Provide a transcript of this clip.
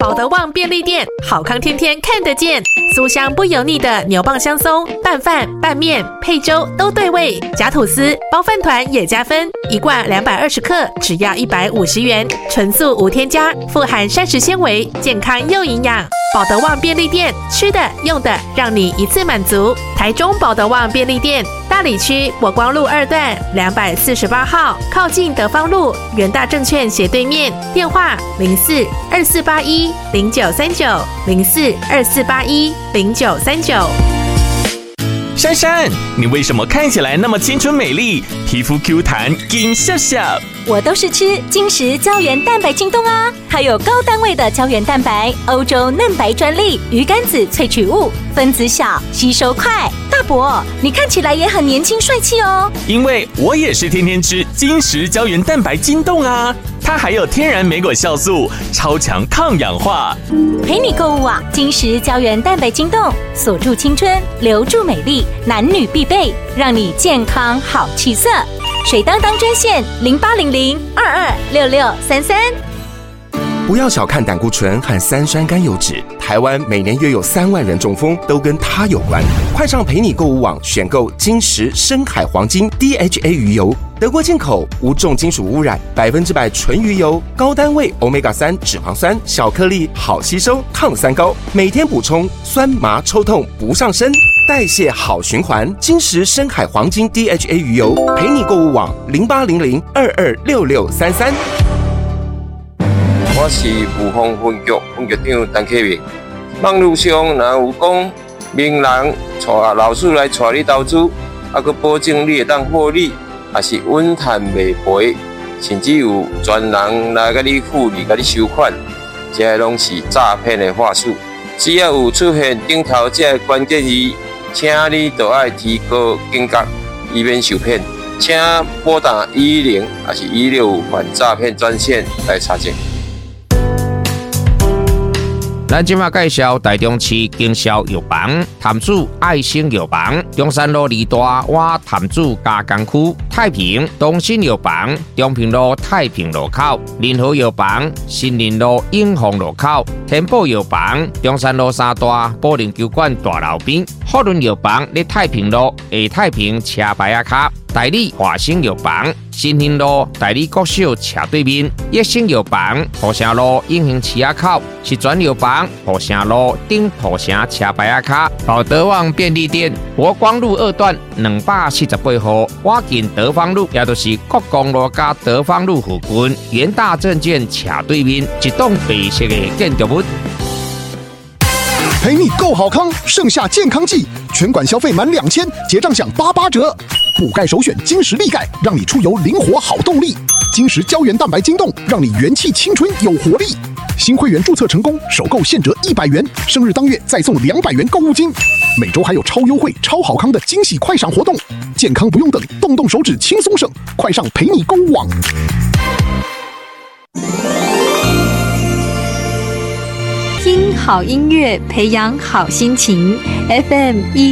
保德旺便利店，好康天天看得见。酥香不油腻的牛蒡香松，拌饭、拌面、配粥都对味。夹吐司、包饭团也加分，一罐220克，只要150元，纯素无添加，富含膳食纤维，健康又营养。保德旺便利店，吃的用的让你一次满足。台中保德旺便利店，大里区国光路2段248号，靠近德芳路元大证券斜对面。电话04-2481-0939，04-2481-0939。 珊珊，你为什么看起来那么青春美丽，皮肤 Q 弹，金笑笑？ 我都是吃金石胶原蛋白晶冻啊，它有高单位的胶原蛋白，欧洲嫩白专利，鱼肝子萃取物，分子小，吸收快。大伯，你看起来也很年轻帅气哦。 因为我也是天天吃金石胶原蛋白晶冻啊，它还有天然莓果酵素，超强抗氧化。 陪你购物网，金石胶原蛋白晶冻，锁住青春，留住美丽，男女必备，让你健康好气色。水当当专线0800-226633。 不要小看胆固醇和3酸甘油酯，台湾每年约有3万人中风，都跟它有关。快上陪你购物网选购金石深海黄金 DHA 鱼油，德国进口，无重金属污染，100%纯鱼油，高单位 Omega-3 脂肪酸，小颗粒，好吸收，抗三高，每天补充，酸麻抽痛不上身，代谢好循环。金石深海黄金 DHA 鱼油，陪你购物网0800-226633。 我是武丰分局长陈启明。网络上若有讲名人带老师来带你投资，还佫保证你会当获利，也是稳赚袂赔，甚至有专人来甲你复利、甲你收款，这拢是诈骗的话术。只要有出现顶头这关键字，请你就要提高警觉，以免受骗。请拨打110还是165反诈骗专线来查证。 咱今麦介绍台中市经销药房潭子爱心药房、中山路2大湾潭子加工区、太平东新药房、中平路太平路口、联合药房、新林路永丰路口、天宝药房、中山路3大保龄球馆大楼边、福伦药房在太平路下太平车牌仔卡、代理华兴药房、新兴路代理国小斜对面、益生药房、土城路永兴市仔口、是转药房、土城路顶土城车牌仔卡、保德旺便利店、国光路2段248号，我近德芳路，也就是国光路加德芳路附近，元大证券斜对面一栋白色的建筑物。 陪你够好康，盛夏健康季，全馆消费满2000，结账享88折。补钙首选金石力钙，让你出游灵活好动力。金石胶原蛋白晶冻，让你元气青春有活力。新会员注册成功，首购现折100元，生日当月再送200元购物金。每周还有超优惠、超好康的惊喜快闪活动，健康不用等，动动手指轻松省，快上陪你购物网。 听好音乐，培养好心情。FM